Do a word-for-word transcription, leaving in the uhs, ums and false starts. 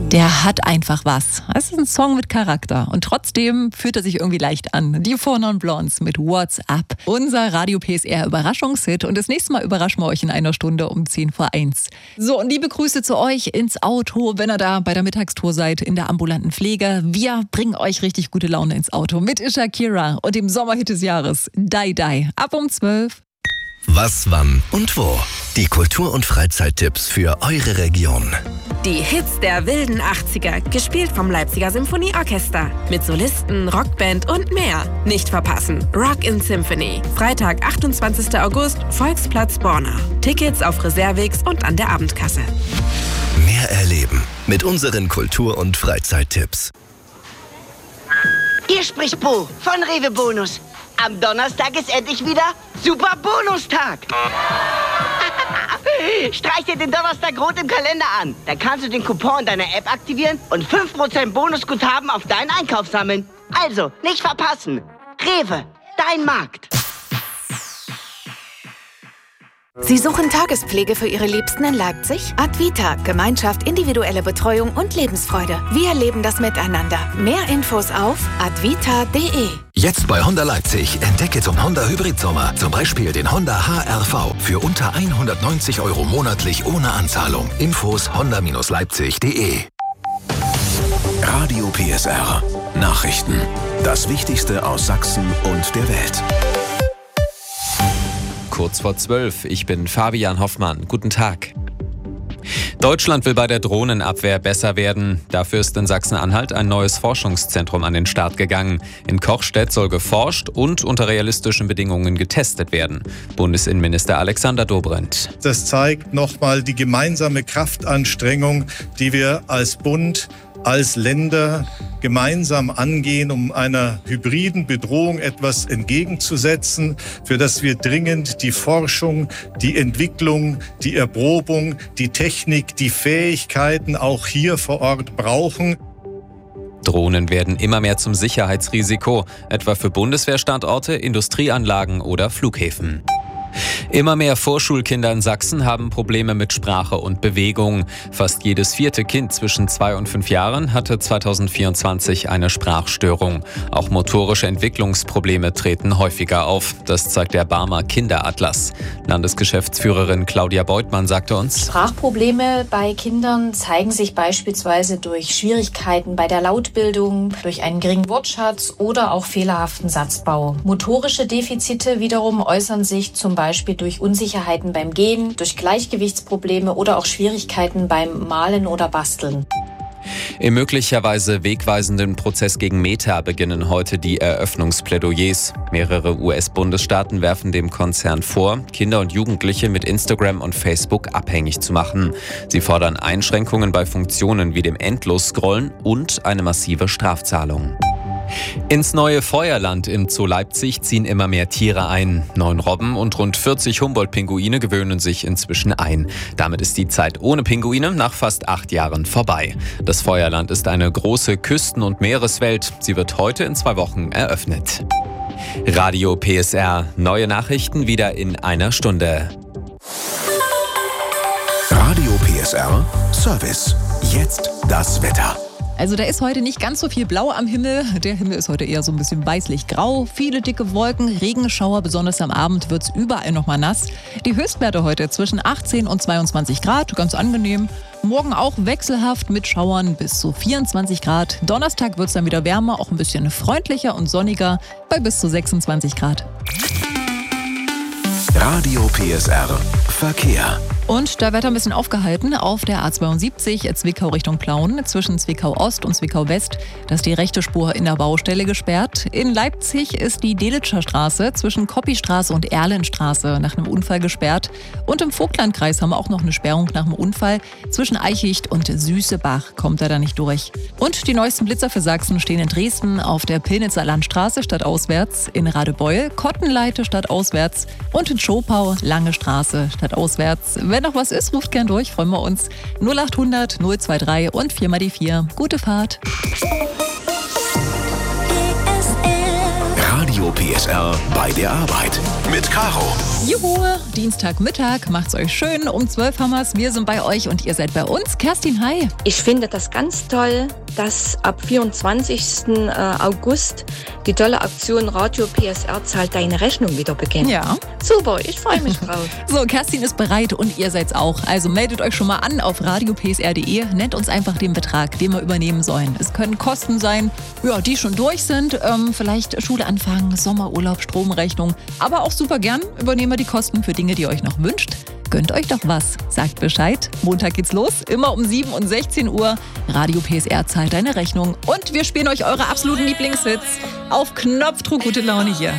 Der hat einfach was. Es ist ein Song mit Charakter und trotzdem fühlt er sich irgendwie leicht an. Die Four Non Blondes mit What's Up. Unser Radio P S R Überraschungshit und das nächste Mal überraschen wir euch in einer Stunde um zehn vor eins. So, und liebe Grüße zu euch ins Auto, wenn ihr da bei der Mittagstour seid, in der ambulanten Pflege. Wir bringen euch richtig gute Laune ins Auto mit Shakira und dem Sommerhit des Jahres, Die Die. Ab um zwölf. Was, wann und wo? Die Kultur- und Freizeittipps für eure Region. Die Hits der wilden achtziger, gespielt vom Leipziger Symphonieorchester. Mit Solisten, Rockband und mehr. Nicht verpassen. Rock in Symphony. Freitag, achtundzwanzigster August, Volksplatz Borna. Tickets auf Reservix und an der Abendkasse. Mehr erleben mit unseren Kultur- und Freizeittipps. Hier spricht Bo von Rewe Bonus. Am Donnerstag ist endlich wieder Super Bonustag. Streich dir den Donnerstag rot im Kalender an. Dann kannst du den Coupon in deiner App aktivieren und fünf Prozent Bonusguthaben auf deinen Einkauf sammeln. Also, nicht verpassen. Rewe, dein Markt. Sie suchen Tagespflege für Ihre Liebsten in Leipzig? Advita, Gemeinschaft, individuelle Betreuung und Lebensfreude. Wir leben das miteinander. Mehr Infos auf advita punkt de. Jetzt bei Honda Leipzig. Entdecke zum Honda Hybrid Sommer. Zum Beispiel den Honda H R V für unter hundertneunzig Euro monatlich ohne Anzahlung. Infos honda leipzig punkt de. Radio P S R. Nachrichten. Das Wichtigste aus Sachsen und der Welt. Kurz vor zwölf, ich bin Fabian Hoffmann. Guten Tag. Deutschland will bei der Drohnenabwehr besser werden. Dafür ist in Sachsen-Anhalt ein neues Forschungszentrum an den Start gegangen. In Kochstedt soll geforscht und unter realistischen Bedingungen getestet werden. Bundesinnenminister Alexander Dobrindt. Das zeigt nochmal die gemeinsame Kraftanstrengung, die wir als Bund, als Länder gemeinsam angehen, um einer hybriden Bedrohung etwas entgegenzusetzen, für das wir dringend die Forschung, die Entwicklung, die Erprobung, die Technik, die Fähigkeiten auch hier vor Ort brauchen. Drohnen werden immer mehr zum Sicherheitsrisiko, etwa für Bundeswehrstandorte, Industrieanlagen oder Flughäfen. Immer mehr Vorschulkinder in Sachsen haben Probleme mit Sprache und Bewegung. Fast jedes vierte Kind zwischen zwei und fünf Jahren hatte zweitausendvierundzwanzig eine Sprachstörung. Auch motorische Entwicklungsprobleme treten häufiger auf. Das zeigt der Barmer Kinderatlas. Landesgeschäftsführerin Claudia Beutmann sagte uns: Sprachprobleme bei Kindern zeigen sich beispielsweise durch Schwierigkeiten bei der Lautbildung, durch einen geringen Wortschatz oder auch fehlerhaften Satzbau. Motorische Defizite wiederum äußern sich zum Beispiel durch Unsicherheiten beim Gehen, durch Gleichgewichtsprobleme oder auch Schwierigkeiten beim Malen oder Basteln. Im möglicherweise wegweisenden Prozess gegen Meta beginnen heute die Eröffnungsplädoyers. Mehrere U S-Bundesstaaten werfen dem Konzern vor, Kinder und Jugendliche mit Instagram und Facebook abhängig zu machen. Sie fordern Einschränkungen bei Funktionen wie dem Endlos-Scrollen und eine massive Strafzahlung. Ins neue Feuerland im Zoo Leipzig ziehen immer mehr Tiere ein. Neun Robben und rund vierzig Humboldt-Pinguine gewöhnen sich inzwischen ein. Damit ist die Zeit ohne Pinguine nach fast acht Jahren vorbei. Das Feuerland ist eine große Küsten- und Meereswelt. Sie wird heute in zwei Wochen eröffnet. Radio P S R. Neue Nachrichten wieder in einer Stunde. Radio P S R Service. Jetzt das Wetter. Also da ist heute nicht ganz so viel Blau am Himmel. Der Himmel ist heute eher so ein bisschen weißlich-grau. Viele dicke Wolken, Regenschauer, besonders am Abend wird es überall nochmal nass. Die Höchstwerte heute zwischen achtzehn und zweiundzwanzig Grad, ganz angenehm. Morgen auch wechselhaft mit Schauern bis zu vierundzwanzig Grad. Donnerstag wird es dann wieder wärmer, auch ein bisschen freundlicher und sonniger bei bis zu sechsundzwanzig Grad. Radio P S R Verkehr. Und da wird ein bisschen aufgehalten auf der A zweiundsiebzig Zwickau Richtung Plauen zwischen Zwickau Ost und Zwickau West. Da ist die rechte Spur in der Baustelle gesperrt. In Leipzig ist die Delitscher Straße zwischen Koppistraße und Erlenstraße nach einem Unfall gesperrt. Und im Vogtlandkreis haben wir auch noch eine Sperrung nach einem Unfall. Zwischen Eichicht und Süßebach kommt er da nicht durch. Und die neuesten Blitzer für Sachsen stehen in Dresden auf der Pillnitzer Landstraße stadtauswärts, in Radebeul, Kottenleite stadtauswärts und in Schopau Lange Straße stadtauswärts. Wenn noch was ist, ruft gern durch, freuen wir uns. null acht hundert null zwei drei und vier mal die vier. Gute Fahrt. Radio Radio P S R bei der Arbeit mit Caro. Juhu, Dienstagmittag, macht's euch schön. Um zwölf haben wir's. Wir sind bei euch und ihr seid bei uns. Kerstin, hi. Ich finde das ganz toll, dass ab vierundzwanzigsten August die tolle Aktion Radio P S R zahlt deine Rechnung wieder beginnt. Ja. Super, ich freue mich drauf. So, Kerstin ist bereit und ihr seid's auch. Also meldet euch schon mal an auf radio p s r punkt d e. Nennt uns einfach den Betrag, den wir übernehmen sollen. Es können Kosten sein, ja, die schon durch sind. Ähm, vielleicht Schule anfangen, Sommerurlaub, Stromrechnung. Aber auch super gern übernehmen wir die Kosten für Dinge, die ihr euch noch wünscht. Gönnt euch doch was. Sagt Bescheid. Montag geht's los. Immer um sieben und sechzehn Uhr. Radio P S R zahlt deine Rechnung. Und wir spielen euch eure absoluten Lieblingshits. Auf Knopfdruck gute Laune hier.